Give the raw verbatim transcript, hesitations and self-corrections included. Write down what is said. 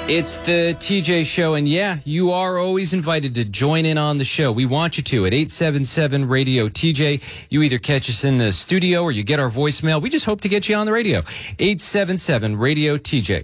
It's the T J Show, and yeah, you are always invited to join in on the show. We want you to at eight seven seven radio T J. You either catch us in the studio or you get our voicemail. We just hope to get you on the radio. eight seven seven radio T J.